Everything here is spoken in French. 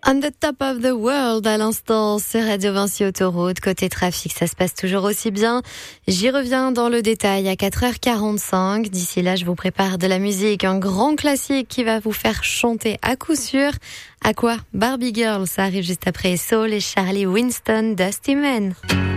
On the top of the world à l'instant sur Radio Vinci Autoroute. Côté trafic, ça se passe toujours aussi bien. J'y reviens dans le détail à 4h45. D'ici là, je vous prépare de la musique, un grand classique qui va vous faire chanter à coup sûr. À quoi? Barbie Girl, ça arrive juste après Soul et Charlie Winston, Dusty Man.